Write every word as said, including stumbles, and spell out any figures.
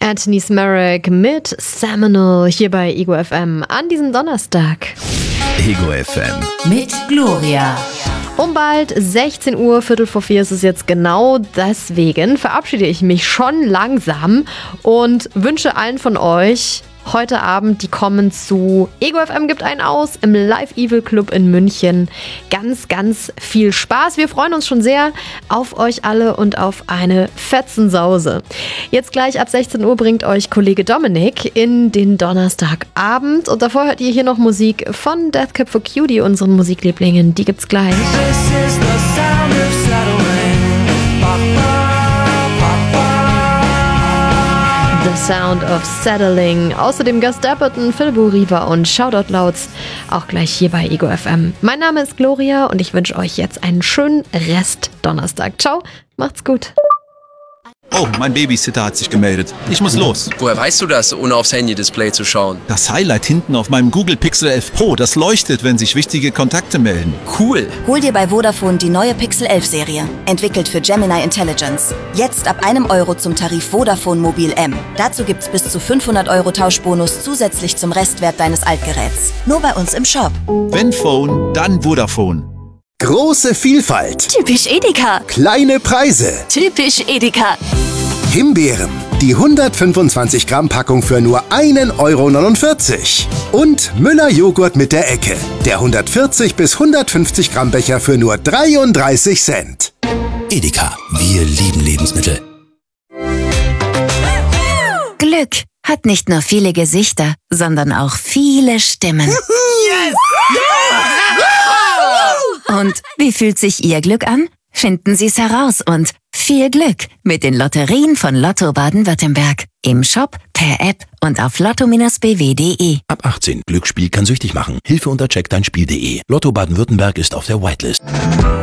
Anthony Smerek mit Seminole hier bei Ego F M an diesem Donnerstag. Ego F M mit Gloria. Um bald sechzehn Uhr, Viertel vor vier ist es jetzt genau. Deswegen verabschiede ich mich schon langsam und wünsche allen von euch heute Abend, die kommen zu Ego F M gibt einen aus im Live Evil Club in München. Ganz, ganz viel Spaß. Wir freuen uns schon sehr auf euch alle und auf eine Fetzensause. Jetzt gleich ab sechzehn Uhr bringt euch Kollege Dominik in den Donnerstagabend. Und davor hört ihr hier noch Musik von Death Cab for Cutie, unseren Musiklieblingen. Die gibt's gleich. This is the sound of settling. The Sound of Settling. Außerdem Gus Dapperton, Phil Buriva und Shoutout Louds. Auch gleich hier bei Ego F M. Mein Name ist Gloria und ich wünsche euch jetzt einen schönen Rest Donnerstag. Ciao, macht's gut. Oh, mein Babysitter hat sich gemeldet. Ich muss los. Woher weißt du das, ohne aufs Handy-Display zu schauen? Das Highlight hinten auf meinem Google Pixel elf Pro, das leuchtet, wenn sich wichtige Kontakte melden. Cool. Hol dir bei Vodafone die neue Pixel elf Serie. Entwickelt für Gemini Intelligence. Jetzt ab einem Euro zum Tarif Vodafone Mobil M. Dazu gibt's bis zu fünfhundert Euro Tauschbonus zusätzlich zum Restwert deines Altgeräts. Nur bei uns im Shop. Wenn Phone, dann Vodafone. Große Vielfalt. Typisch Edeka. Kleine Preise. Typisch Edeka. Himbeeren. Die hundertfünfundzwanzig Gramm Packung für nur einen Euro neunundvierzig. Und Müller Joghurt mit der Ecke. Der hundertvierzig bis hundertfünfzig Gramm Becher für nur dreiunddreißig Cent. Edeka. Wir lieben Lebensmittel. Glück hat nicht nur viele Gesichter, sondern auch viele Stimmen. Yes! Und wie fühlt sich Ihr Glück an? Finden Sie es heraus und viel Glück mit den Lotterien von Lotto Baden-Württemberg. Im Shop, per App und auf lotto Bindestrich b w punkt d e. Ab achtzehn. Glücksspiel kann süchtig machen. Hilfe unter check dein spiel punkt d e. Lotto Baden-Württemberg ist auf der Whitelist.